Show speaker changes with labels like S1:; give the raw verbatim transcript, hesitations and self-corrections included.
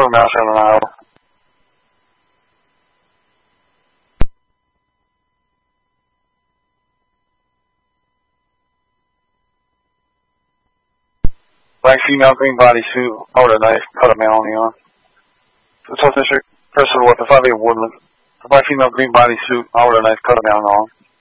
S1: quartermaster on an aisle. Black female, green bodysuit, over the knife, cut a male on. The South District, personal weapon, five eight Woodland. The black female, green bodysuit, over the knife, cut a male on.